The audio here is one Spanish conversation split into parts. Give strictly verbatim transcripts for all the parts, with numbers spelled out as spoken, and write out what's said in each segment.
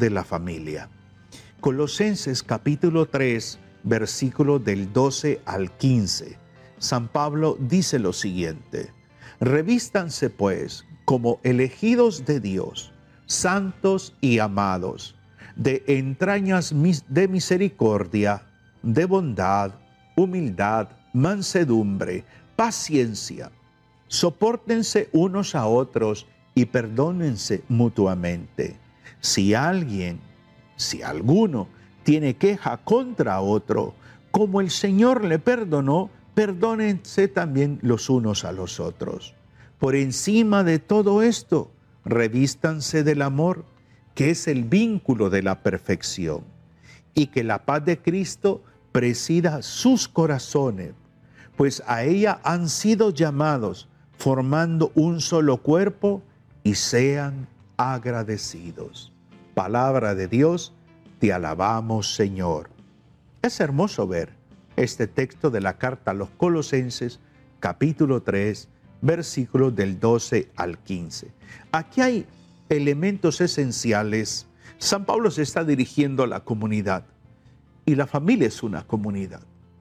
de la familia. Colosenses capítulo tres, versículos del doce al quince. San Pablo dice lo siguiente: revístanse pues como elegidos de Dios, santos y amados, de entrañas de misericordia, de bondad, humildad, mansedumbre, paciencia. Sopórtense unos a otros y perdónense mutuamente. Si alguien, si alguno tiene queja contra otro, como el Señor le perdonó, perdónense también los unos a los otros. Por encima de todo esto, revístanse del amor, que es el vínculo de la perfección, y que la paz de Cristo presida sus corazones, pues a ella han sido llamados, formando un solo cuerpo, y sean agradecidos. Palabra de Dios, te alabamos, Señor. Es hermoso ver este texto de la carta a los Colosenses, capítulo tres, versículos del doce al quince. Aquí hay elementos esenciales. San Pablo se está dirigiendo a la comunidad, y la familia es una comunidad.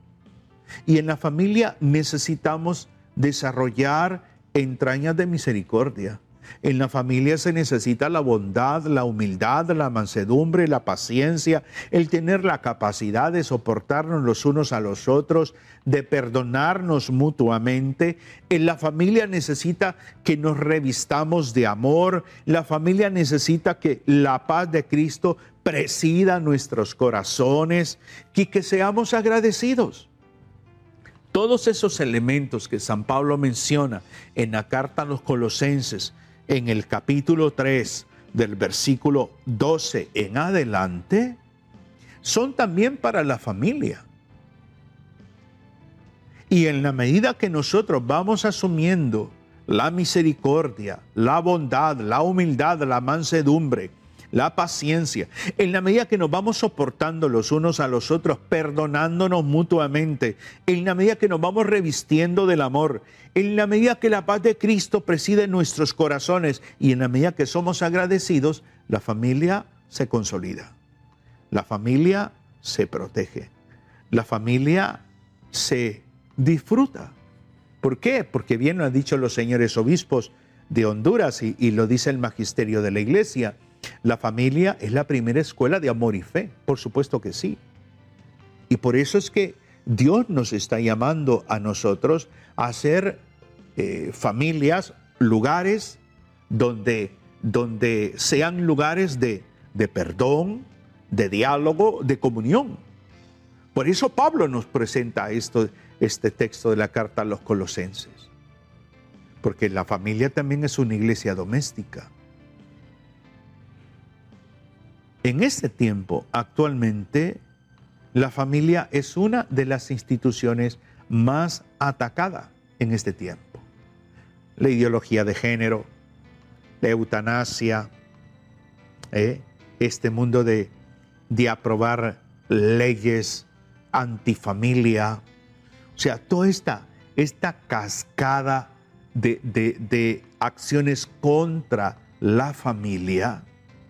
Y en la familia necesitamos desarrollar entrañas de misericordia. En la familia se necesita la bondad, la humildad, la mansedumbre, la paciencia, el tener la capacidad de soportarnos los unos a los otros, de perdonarnos mutuamente. En la familia necesita que nos revistamos de amor. La familia necesita que la paz de Cristo presida nuestros corazones y que seamos agradecidos. Todos esos elementos que San Pablo menciona en la carta a los Colosenses, en el capítulo tres, del versículo doce en adelante, son también para la familia. Y en la medida que nosotros vamos asumiendo la misericordia, la bondad, la humildad, la mansedumbre, la paciencia, en la medida que nos vamos soportando los unos a los otros, perdonándonos mutuamente, en la medida que nos vamos revistiendo del amor, en la medida que la paz de Cristo preside nuestros corazones y en la medida que somos agradecidos, la familia se consolida, la familia se protege, la familia se disfruta. ¿Por qué? Porque bien lo han dicho los señores obispos de Honduras y, y lo dice el magisterio de la Iglesia. La familia es la primera escuela de amor y fe, por supuesto que sí. Y por eso es que Dios nos está llamando a nosotros a ser eh, familias, lugares donde, donde sean lugares de, de perdón, de diálogo, de comunión. Por eso Pablo nos presenta esto, este texto de la carta a los Colosenses. Porque la familia también es una iglesia doméstica. En este tiempo, actualmente, la familia es una de las instituciones más atacadas en este tiempo. La ideología de género, la eutanasia, ¿eh? este mundo de, de aprobar leyes antifamilia, o sea, toda esta, esta cascada de, de, de acciones contra la familia.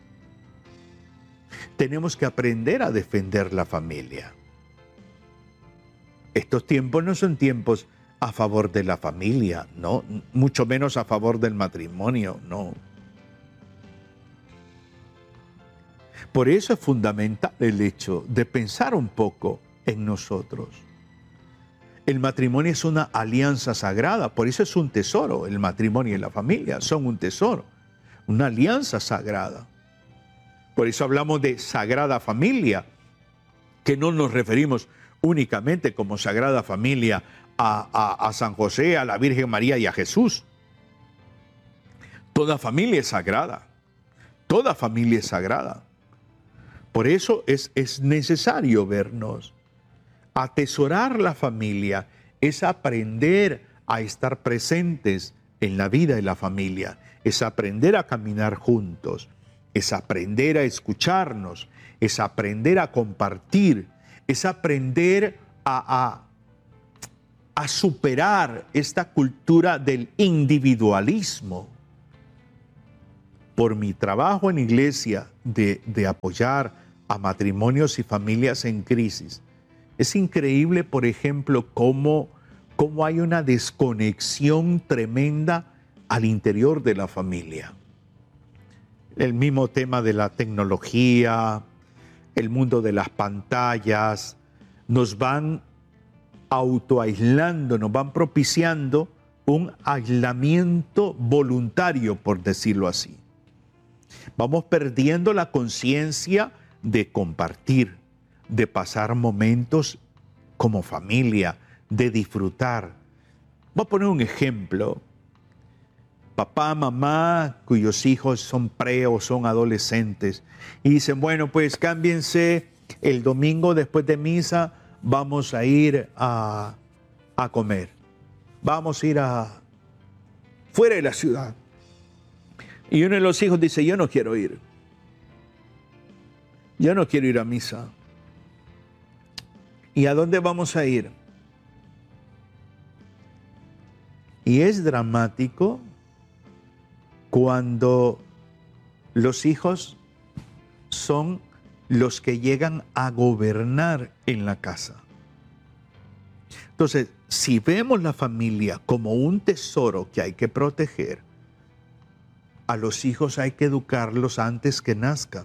Tenemos que aprender a defender la familia. Estos tiempos no son tiempos a favor de la familia, no, mucho menos a favor del matrimonio, no. Por eso es fundamental el hecho de pensar un poco en nosotros. El matrimonio es una alianza sagrada, por eso es un tesoro. El matrimonio y la familia son un tesoro, una alianza sagrada. Por eso hablamos de Sagrada Familia, que no nos referimos únicamente como Sagrada Familia a, a, a San José, a la Virgen María y a Jesús. Toda familia es sagrada, toda familia es sagrada. Por eso es, es necesario vernos. Atesorar la familia es aprender a estar presentes en la vida de la familia, es aprender a caminar juntos, es aprender a escucharnos, es aprender a compartir, es aprender a, a, a superar esta cultura del individualismo. por mi trabajo en iglesia de, de apoyar a matrimonios y familias en crisis, es increíble, por ejemplo, cómo, cómo hay una desconexión tremenda al interior de la familia. El mismo tema de la tecnología, el mundo de las pantallas, nos van autoaislando, nos van propiciando un aislamiento voluntario, por decirlo así. Vamos perdiendo la conciencia de compartir, de pasar momentos como familia, de disfrutar. Voy a poner un ejemplo. Papá, mamá, cuyos hijos son pre o son adolescentes, y dicen, bueno, pues cámbiense, el domingo después de misa vamos a ir a, a comer. Vamos a ir a fuera de la ciudad. Y uno de los hijos dice, yo no quiero ir. Yo no quiero ir a misa. ¿Y a dónde vamos a ir? Y es dramático cuando los hijos son los que llegan a gobernar en la casa. Entonces, si vemos la familia como un tesoro que hay que proteger, a los hijos hay que educarlos antes que nazcan.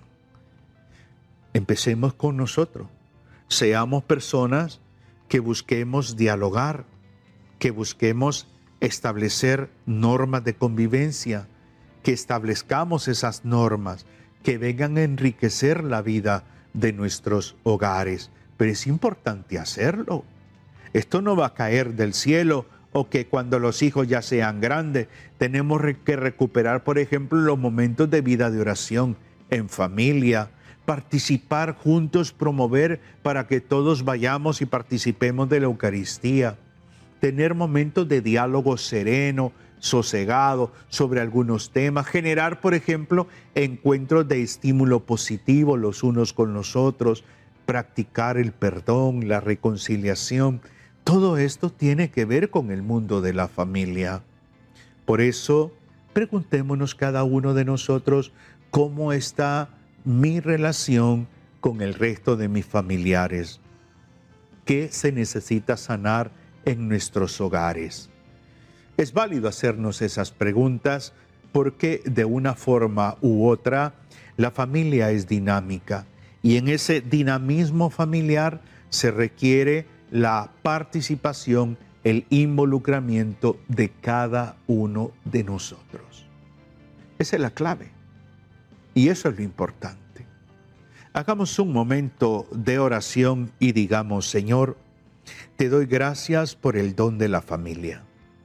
Empecemos con nosotros. Seamos personas que busquemos dialogar, que busquemos establecer normas de convivencia, que establezcamos esas normas que vengan a enriquecer la vida de nuestros hogares. Pero es importante hacerlo. Esto no va a caer del cielo, o que cuando los hijos ya sean grandes, tenemos que recuperar, por ejemplo, los momentos de vida de oración en familia, participar juntos, promover para que todos vayamos y participemos de la Eucaristía, tener momentos de diálogo sereno, sosegado sobre algunos temas, generar, por ejemplo, encuentros de estímulo positivo los unos con los otros, practicar el perdón, la reconciliación. Todo esto tiene que ver con el mundo de la familia. Por eso, preguntémonos cada uno de nosotros cómo está mi relación con el resto de mis familiares. ¿Qué se necesita sanar en nuestros hogares? Es válido hacernos esas preguntas porque de una forma u otra la familia es dinámica y en ese dinamismo familiar se requiere la participación, el involucramiento de cada uno de nosotros. Esa es la clave y eso es lo importante. Hagamos un momento de oración y digamos, Señor, te doy gracias por el don de la familia.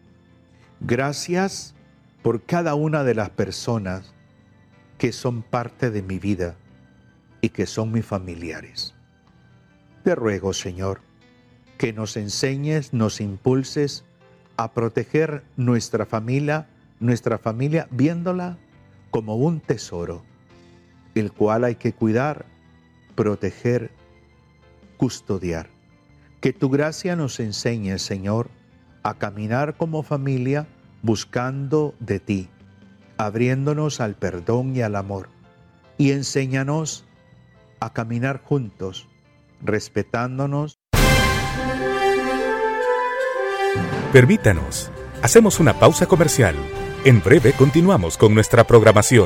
Gracias por cada una de las personas que son parte de mi vida y que son mis familiares. Te ruego, Señor, que nos enseñes, nos impulses a proteger nuestra familia, nuestra familia viéndola como un tesoro, el cual hay que cuidar, proteger, custodiar. Que tu gracia nos enseñe, Señor, a caminar como familia buscando de ti, abriéndonos al perdón y al amor. Y enséñanos a caminar juntos, respetándonos. Permítanos, hacemos una pausa comercial. En breve continuamos con nuestra programación.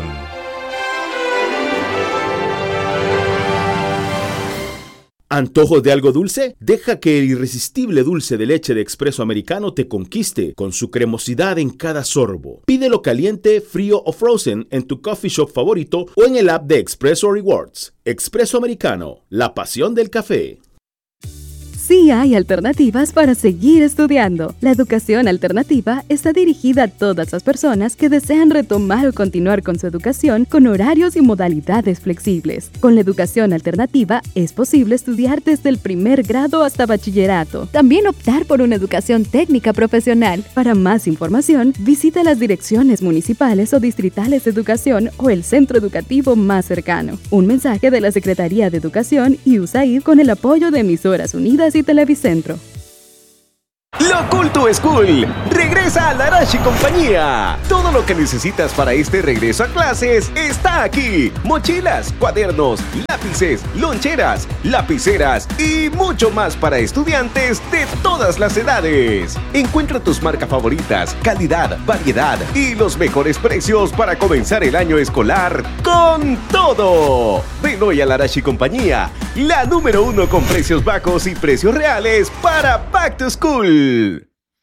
¿Antojo de algo dulce? Deja que el irresistible dulce de leche de Expreso Americano te conquiste con su cremosidad en cada sorbo. Pídelo caliente, frío o frozen en tu coffee shop favorito o en el app de Expreso Rewards. Expreso Americano, la pasión del café. Sí hay alternativas para seguir estudiando. La educación alternativa está dirigida a todas las personas que desean retomar o continuar con su educación con horarios y modalidades flexibles. Con la educación alternativa es posible estudiar desde el primer grado hasta bachillerato. También optar por una educación técnica profesional. Para más información, visita las direcciones municipales o distritales de educación o el centro educativo más cercano. Un mensaje de la Secretaría de Educación y U S A I D con el apoyo de Emisoras Unidas y Televicentro. Lo Cool School regresa a la Arashi Compañía. Todo lo que necesitas para este regreso a clases está aquí. Mochilas, cuadernos, lápices, loncheras, lapiceras y mucho más para estudiantes de todas las edades. Encuentra tus marcas favoritas, calidad, variedad y los mejores precios para comenzar el año escolar con todo. Ven hoy a la Arashi Compañía, la número uno con precios bajos y precios reales para Back to School.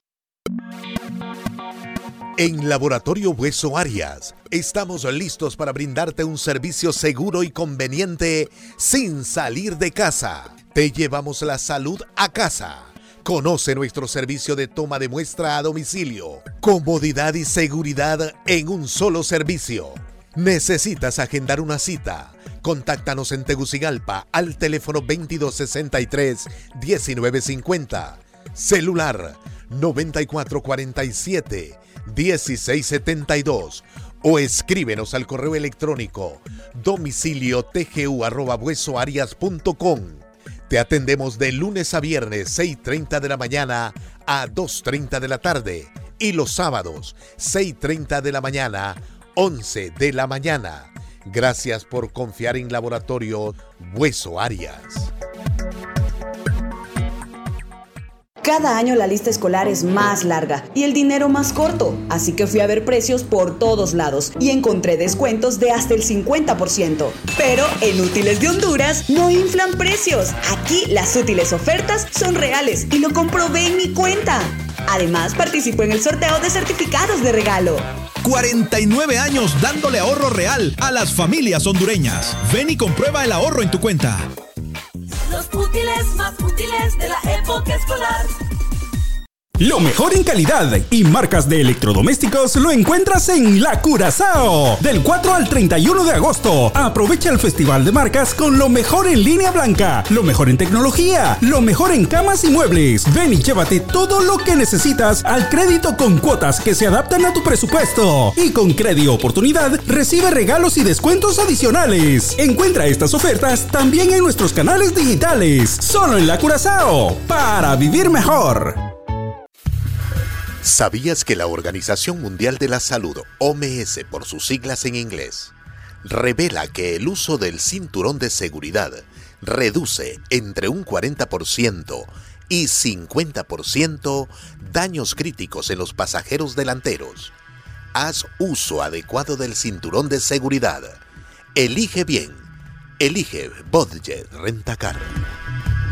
En Laboratorio Hueso Arias, estamos listos para brindarte un servicio seguro y conveniente sin salir de casa. Te llevamos la salud a casa. Conoce nuestro servicio de toma de muestra a domicilio. Comodidad y seguridad en un solo servicio. ¿Necesitas agendar una cita? Contáctanos en Tegucigalpa al teléfono veintidós sesenta y tres, diecinueve cincuenta. Celular noventa y cuatro cuarenta y siete, dieciséis setenta y dos o escríbenos al correo electrónico domicilio tgu arroba huesoarias punto com. Te atendemos de lunes a viernes seis y treinta de la mañana a dos y treinta de la tarde y los sábados seis y treinta de la mañana, once de la mañana. Gracias por confiar en Laboratorio Hueso Arias. Cada año la lista escolar es más larga y el dinero más corto, así que fui a ver precios por todos lados y encontré descuentos de hasta el cincuenta por ciento. Pero en Útiles de Honduras no inflan precios. Aquí las útiles ofertas son reales y lo comprobé en mi cuenta. Además, participo en el sorteo de certificados de regalo. cuarenta y nueve años dándole ahorro real a las familias hondureñas. Ven y comprueba el ahorro en tu cuenta. Los útiles más útiles de la época escolar. Lo mejor en calidad y marcas de electrodomésticos lo encuentras en La Curazao. Del cuatro al treinta y uno de agosto, aprovecha el festival de marcas con lo mejor en línea blanca, lo mejor en tecnología, lo mejor en camas y muebles. Ven y llévate todo lo que necesitas al crédito con cuotas que se adaptan a tu presupuesto. Y con Crédito Oportunidad recibe regalos y descuentos adicionales. Encuentra estas ofertas también en nuestros canales digitales. Solo en La Curazao, para vivir mejor. ¿Sabías que la Organización Mundial de la Salud, O M S por sus siglas en inglés, revela que el uso del cinturón de seguridad reduce entre un cuarenta por ciento y cincuenta por ciento daños críticos en los pasajeros delanteros? Haz uso adecuado del cinturón de seguridad. Elige bien. Elige Budget Rentacar.